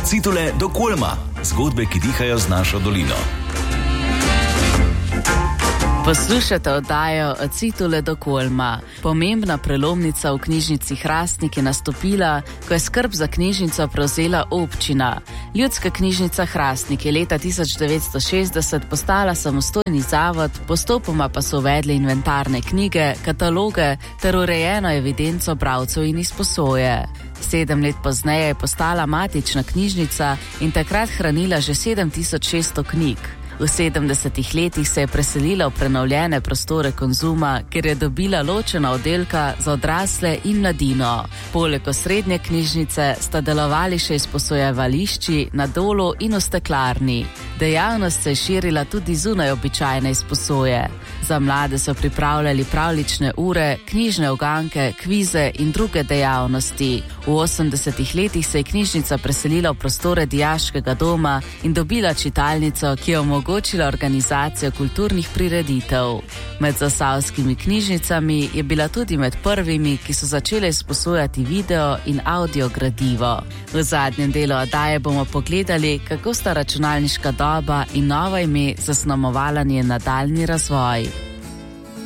Citule do Kulma. Zgodbe, ki dihajo z našo dolino. Poslušate oddajo Od Citule do Kulma. Pomembna prelomnica v knjižnici Hrastnik je nastopila, ko je skrb za knjižnico prevzela občina. Ljudska knjižnica Hrastnik je leta 1960 postala samostojni zavod, postopoma pa so uvedli inventarne knjige, kataloge ter urejeno evidenco bralcev in izposoje. 7 let pozneje je postala matična knjižnica in takrat hranila že 7600 knjig. V 70 letih se je preselila v prenovljene prostore Konzuma, kjer je dobila ločena oddelka za odrasle in mladino. Poleg osrednje knjižnice sta delovali še izposojevališči na Dolu in v steklarni. Dejavnost se je širila tudi zunaj običajne izposoje. Za mlade so pripravljali pravljične ure, knjižne uganke, kvize in druge dejavnosti. V 80 letih se je knjižnica preselila v prostore dijaškega doma in dobila čitalnico, ki je omogočila organizacijo kulturnih prireditev. Med zasavskimi knjižnicami je bila tudi med prvimi, ki so začele izposojati video in audio gradivo. V zadnjem delu oddaje bomo pogledali, kako sta računalniška doba in nova ime zaznamovala njen nadaljnji razvoj.